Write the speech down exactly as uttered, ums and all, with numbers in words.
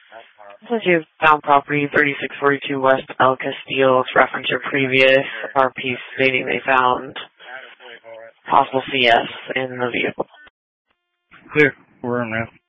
Since you've found property thirty-six forty-two West El Castillo, let's reference your previous R P stating they found possible C S in the vehicle. Clear. We're in now.